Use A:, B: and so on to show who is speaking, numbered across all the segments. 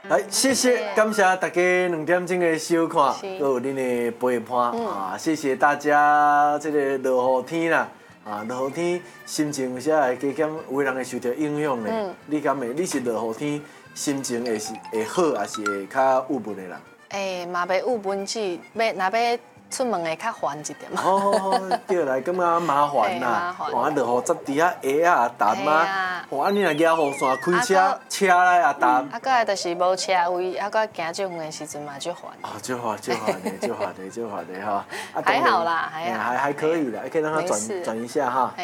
A: 来，谢谢，感谢大家2点钟的收看，还有恁的陪伴啊！谢谢大家，这个落雨天啦，落雨天心情有时会加减，有的人会受到影响的。你敢会？你是落雨天心情会好，还是会较郁闷的人？
B: 嘛袂郁闷只，要出门会较烦一点。
A: 哦，对啦，感觉麻烦啦，落雨zap伫遐鞋啊澹啊，你若举雨伞开车，车来也澹。
B: 过来就是无车位，搁行这远的时阵嘛就烦。
A: 就烦的哈。
B: 还好啦，还
A: 可以的，可以让他转一下哈。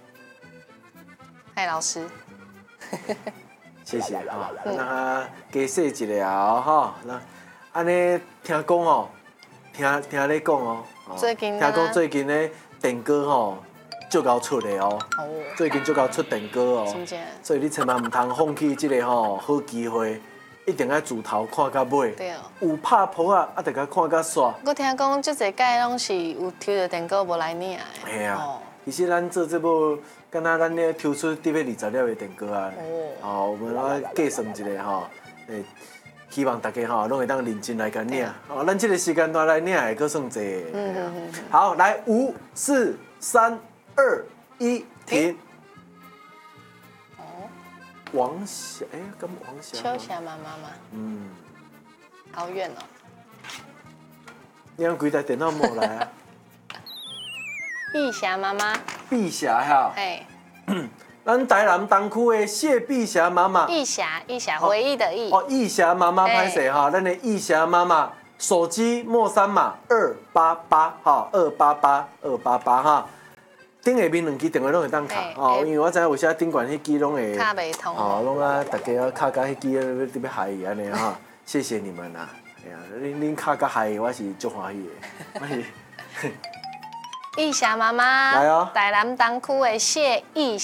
B: 嗨，老师。
A: 谢谢哈，让他加洗一下哦哈。那安尼听讲哦。听你讲哦，听讲最近咧电歌吼足够出的哦，最近足够出电歌哦，所以你千万唔通放弃这个吼好机会，一定要自头看到尾。
B: 对哦。
A: 有拍谱啊，得甲看到煞。
B: 我听讲足侪届拢是有抽到电歌无来领的。
A: 系啊，其实咱做这部，敢若咱咧抽出120粒的电歌啊。我们来计算一下吼，希望大家吼拢会当认真来甲领，咱这个时间段来领会阁算济。好，来5、4、3、2、1，停。王霞，跟王霞。
B: 秋霞妈妈吗？好远哦。
A: 你用几台电脑摸来啊？
B: 碧霞妈妈。
A: 碧霞哈。咱台南东区的谢碧霞妈妈，
B: 忆霞，回忆的忆。
A: 忆霞妈妈拍摄哈，咱的忆霞妈妈手机末3码288哈，288哈，顶下面2支电话拢会当卡哦，因为我知有些顶管迄支拢会
B: 卡袂通
A: 拢大家要卡到迄支要害伊安尼哈，谢谢你们啦，恁卡到害我是足欢喜的，
B: 忆霞妈妈，
A: 来哦，
B: 台南东区的谢忆霞。